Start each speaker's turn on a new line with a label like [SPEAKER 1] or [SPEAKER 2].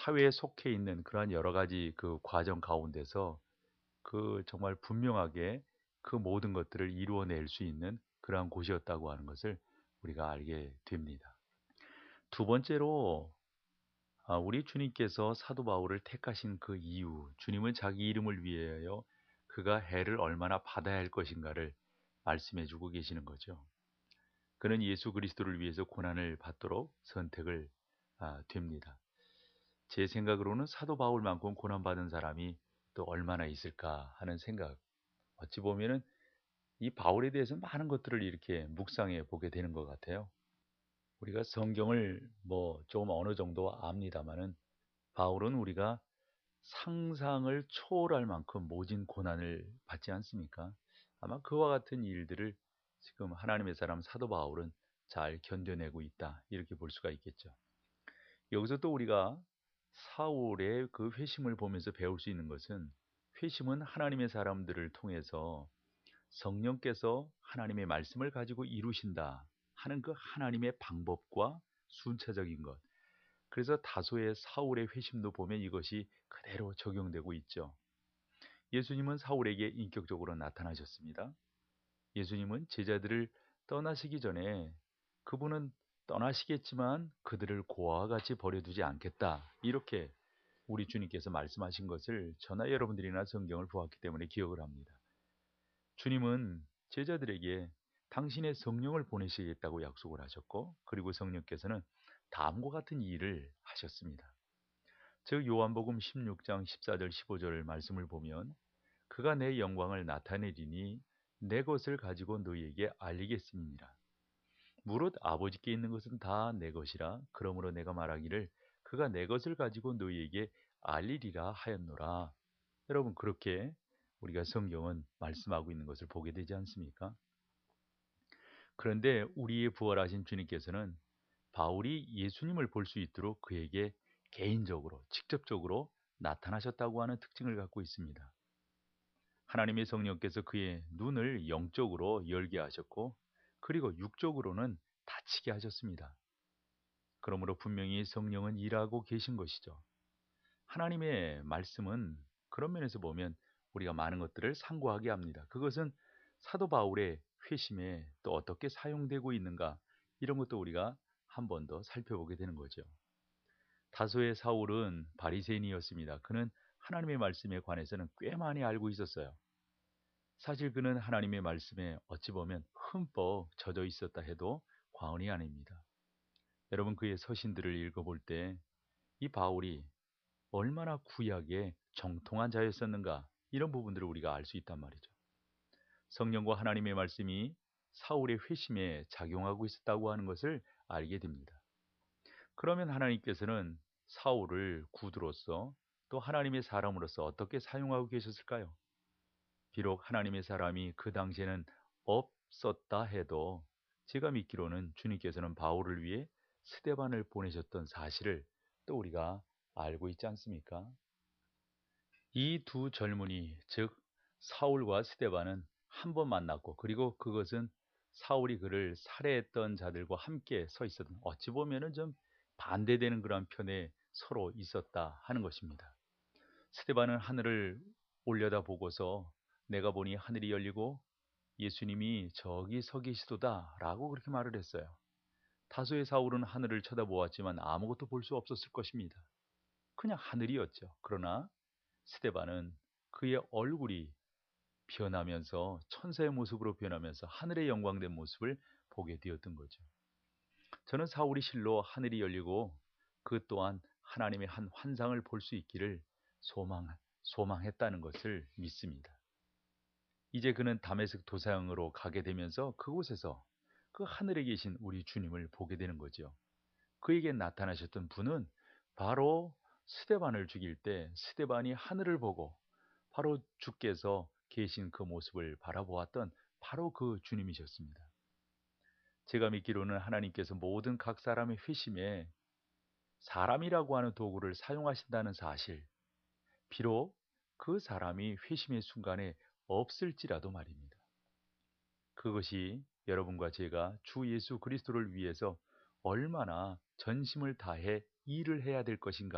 [SPEAKER 1] 사회에 속해 있는 그러한 여러 가지 그 과정 가운데서 그 정말 분명하게 그 모든 것들을 이루어낼 수 있는 그러한 곳이었다고 하는 것을 우리가 알게 됩니다. 두 번째로 우리 주님께서 사도 바울을 택하신 그 이유, 주님은 자기 이름을 위하여 그가 해를 얼마나 받아야 할 것인가를 말씀해 주고 계시는 거죠. 그는 예수 그리스도를 위해서 고난을 받도록 선택을 됩니다. 제 생각으로는 사도 바울만큼 고난받은 사람이 또 얼마나 있을까 하는 생각. 어찌 보면은 이 바울에 대해서 많은 것들을 이렇게 묵상해 보게 되는 것 같아요. 우리가 성경을 뭐 조금 어느 정도 압니다마는 바울은 우리가 상상을 초월할 만큼 모진 고난을 받지 않습니까? 아마 그와 같은 일들을 지금 하나님의 사람 사도 바울은 잘 견뎌내고 있다. 이렇게 볼 수가 있겠죠. 여기서 또 우리가 사울의 그 회심을 보면서 배울 수 있는 것은 회심은 하나님의 사람들을 통해서 성령께서 하나님의 말씀을 가지고 이루신다 하는 그 하나님의 방법과 순차적인 것. 그래서 다소의 사울의 회심도 보면 이것이 그대로 적용되고 있죠. 예수님은 사울에게 인격적으로 나타나셨습니다. 예수님은 제자들을 떠나시기 전에 그분은 떠나시겠지만 그들을 고아와 같이 버려두지 않겠다. 이렇게 우리 주님께서 말씀하신 것을 저나 여러분들이나 성경을 보았기 때문에 기억을 합니다. 주님은 제자들에게 당신의 성령을 보내시겠다고 약속을 하셨고 그리고 성령께서는 다음과 같은 일을 하셨습니다. 즉 요한복음 16장 14절 15절 말씀을 보면 그가 내 영광을 나타내리니 내 것을 가지고 너희에게 알리겠음이니라. 무릇 아버지께 있는 것은 다 내 것이라 그러므로 내가 말하기를 그가 내 것을 가지고 너희에게 알리리라 하였노라. 여러분 그렇게 우리가 성경은 말씀하고 있는 것을 보게 되지 않습니까? 그런데 우리의 부활하신 주님께서는 바울이 예수님을 볼 수 있도록 그에게 개인적으로 직접적으로 나타나셨다고 하는 특징을 갖고 있습니다. 하나님의 성령께서 그의 눈을 영적으로 열게 하셨고 그리고 육적으로는 다치게 하셨습니다. 그러므로 분명히 성령은 일하고 계신 것이죠. 하나님의 말씀은 그런 면에서 보면 우리가 많은 것들을 상고하게 합니다. 그것은 사도 바울의 회심에 또 어떻게 사용되고 있는가 이런 것도 우리가 한 번 더 살펴보게 되는 거죠. 다소의 사울은 바리새인이었습니다. 그는 하나님의 말씀에 관해서는 꽤 많이 알고 있었어요. 사실 그는 하나님의 말씀에 어찌 보면 흠뻑 젖어 있었다 해도 과언이 아닙니다. 여러분 그의 서신들을 읽어볼 때 이 바울이 얼마나 구약에 정통한 자였었는가 이런 부분들을 우리가 알 수 있단 말이죠. 성령과 하나님의 말씀이 사울의 회심에 작용하고 있었다고 하는 것을 알게 됩니다. 그러면 하나님께서는 사울을 구두로서 또 하나님의 사람으로서 어떻게 사용하고 계셨을까요? 비록 하나님의 사람이 그 당시에는 없었다 해도 제가 믿기로는 주님께서는 바울을 위해 스데반을 보내셨던 사실을 또 우리가 알고 있지 않습니까? 이 두 젊은이, 즉 사울과 스데반은 한 번 만났고 그리고 그것은 사울이 그를 살해했던 자들과 함께 서 있었던 어찌 보면은 좀 반대되는 그런 편에 서로 있었다 하는 것입니다. 스데반은 하늘을 올려다 보고서 내가 보니 하늘이 열리고 예수님이 저기 서 계시도다 라고 그렇게 말을 했어요. 다소의 사울은 하늘을 쳐다보았지만 아무것도 볼 수 없었을 것입니다. 그냥 하늘이었죠. 그러나 스데반은 그의 얼굴이 변하면서 천사의 모습으로 변하면서 하늘의 영광된 모습을 보게 되었던 거죠. 저는 사울이 실로 하늘이 열리고 그 또한 하나님의 한 환상을 볼 수 있기를 소망했다는 것을 믿습니다. 이제 그는 다메섹 도상으로 가게 되면서 그곳에서 그 하늘에 계신 우리 주님을 보게 되는 거죠. 그에게 나타나셨던 분은 바로 스데반을 죽일 때 스데반이 하늘을 보고 바로 주께서 계신 그 모습을 바라보았던 바로 그 주님이셨습니다. 제가 믿기로는 하나님께서 모든 각 사람의 회심에 사람이라고 하는 도구를 사용하신다는 사실, 비록 그 사람이 회심의 순간에 없을지라도 말입니다. 그것이 여러분과 제가 주 예수 그리스도를 위해서 얼마나 전심을 다해 일을 해야 될 것인가